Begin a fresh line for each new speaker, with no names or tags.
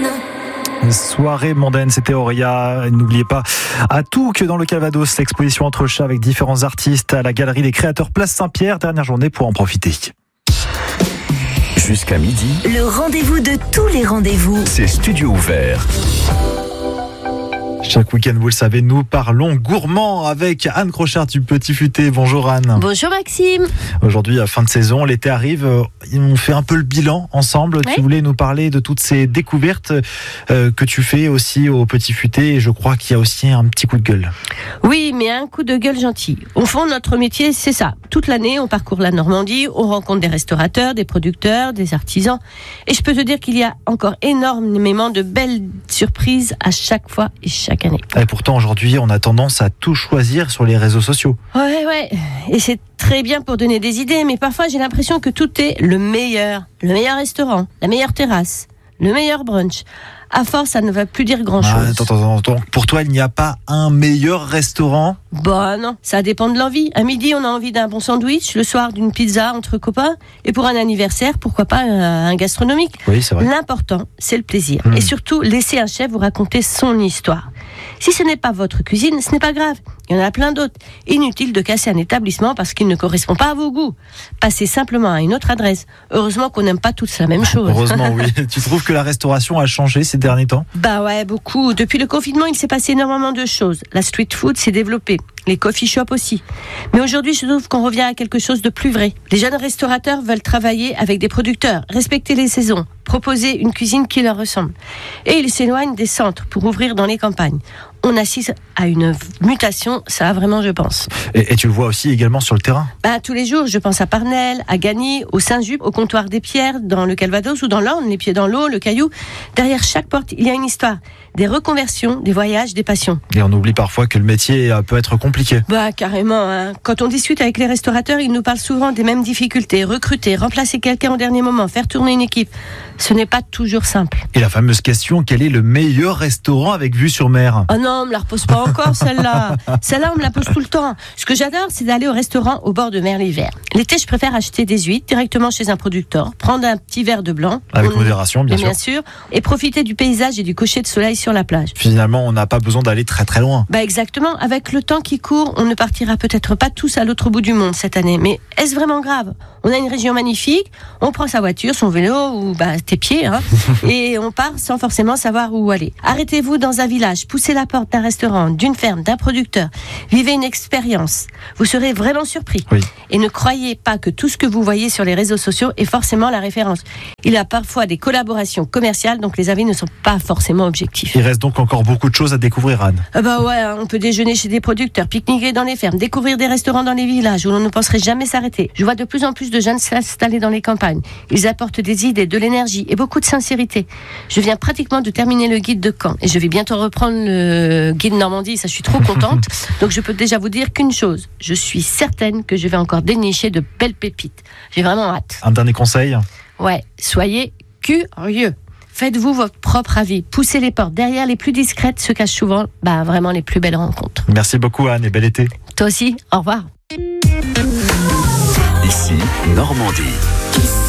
mondaine.
Soirée mondaine, c'était Auria. N'oubliez pas, à Touques, dans le Calvados, l'exposition Entre chats avec différents artistes à la Galerie des Créateurs Place Saint-Pierre. Dernière journée pour en profiter.
Jusqu'à midi,
Le rendez-vous de tous les rendez-vous.
c'est Studio Ouvert.
Chaque week-end, vous le savez, nous parlons gourmand avec Anne Crochard du Petit Futé. Bonjour Anne.
Bonjour Maxime.
Aujourd'hui, fin de saison, l'été arrive. On fait un peu le bilan ensemble.
Oui.
Tu voulais nous parler de toutes ces découvertes que tu fais aussi au Petit Futé. Et je crois qu'il y a aussi un petit coup de gueule.
Oui, mais un coup de gueule gentil. Au fond, notre métier, c'est ça. Toute l'année, on parcourt la Normandie, on rencontre des restaurateurs, des producteurs, des artisans. Et je peux te dire qu'il y a encore énormément de belles surprises à chaque fois et chaque année.
Et pourtant, aujourd'hui, on a tendance à tout choisir sur les réseaux sociaux.
Ouais. Et c'est très bien pour donner des idées, mais parfois j'ai l'impression que tout est le meilleur. Le meilleur restaurant, la meilleure terrasse, le meilleur brunch. À force, ça ne va plus dire grand-chose.
Attends. Pour toi, il n'y a pas un meilleur restaurant ?
Bah non, ça dépend de l'envie. À midi, on a envie d'un bon sandwich, le soir d'une pizza entre copains, et pour un anniversaire, pourquoi pas un gastronomique.
Oui, c'est vrai.
L'important, c'est le plaisir. Et surtout, laissez un chef vous raconter son histoire. Si ce n'est pas votre cuisine, ce n'est pas grave. Il y en a plein d'autres. Inutile de casser un établissement parce qu'il ne correspond pas à vos goûts. Passez simplement à une autre adresse. Heureusement qu'on n'aime pas tous la même chose.
Heureusement, oui. Tu trouves que la restauration a changé ces derniers temps ?
Bah ouais, beaucoup. Depuis le confinement, il s'est passé énormément de choses. La street food s'est développée. Les coffee shops aussi. Mais aujourd'hui, je trouve qu'on revient à quelque chose de plus vrai. Les jeunes restaurateurs veulent travailler avec des producteurs, respecter les saisons, proposer une cuisine qui leur ressemble. Et ils s'éloignent des centres pour ouvrir dans les campagnes. On assiste à une mutation, ça vraiment, je pense.
Et tu le vois aussi également sur le terrain ?
Bah, tous les jours, je pense à Parnell, à Gagny, au Saint-Jup, au comptoir des Pierres, dans le Calvados ou dans l'Orne, les pieds dans l'eau, le caillou. Derrière chaque porte, il y a une histoire. Des reconversions, des voyages, des passions.
Et on oublie parfois que le métier peut être compliqué.
Bah, carrément, hein. Quand on discute avec les restaurateurs, ils nous parlent souvent des mêmes difficultés. Recruter, remplacer quelqu'un au dernier moment, faire tourner une équipe. Ce n'est pas toujours simple.
Et la fameuse question, quel est le meilleur restaurant avec vue sur mer ?
Oh non, on me la repose pas encore, celle-là. Celle-là, on me la pose tout le temps. Ce que j'adore, c'est d'aller au restaurant au bord de mer l'hiver. L'été, je préfère acheter des huîtres directement chez un producteur, prendre un petit verre de blanc.
Avec modération, bien sûr.
Et profiter du paysage et du coucher de soleil sur la plage.
Finalement, on n'a pas besoin d'aller très très loin.
Bah exactement, avec le temps qui court, on ne partira peut-être pas tous à l'autre bout du monde cette année, mais est-ce vraiment grave ? On a une région magnifique, on prend sa voiture, son vélo ou tes pieds, hein, et on part sans forcément savoir où aller. Arrêtez-vous dans un village, poussez la porte d'un restaurant, d'une ferme, d'un producteur, vivez une expérience. Vous serez vraiment surpris.
Oui.
Et ne croyez pas que tout ce que vous voyez sur les réseaux sociaux est forcément la référence. Il y a parfois des collaborations commerciales, donc les avis ne sont pas forcément objectifs.
Il reste donc encore beaucoup de choses à découvrir, Anne.
Ah bah ouais, on peut déjeuner chez des producteurs, pique-niquer dans les fermes, découvrir des restaurants dans les villages où l'on ne penserait jamais s'arrêter. Je vois de plus en plus de jeunes s'installer dans les campagnes. Ils apportent des idées, de l'énergie et beaucoup de sincérité. Je viens pratiquement de terminer le guide de Caen et je vais bientôt reprendre le guide Normandie, ça je suis trop contente. Donc je peux déjà vous dire qu'une chose, je suis certaine que je vais encore dénicher de belles pépites. J'ai vraiment hâte.
Un dernier conseil ?
Ouais, soyez curieux. Faites-vous votre propre avis. Poussez les portes. Derrière les plus discrètes se cachent souvent vraiment les plus belles rencontres.
Merci beaucoup, Anne, et bel été.
Toi aussi, au revoir.
Ici, Normandie.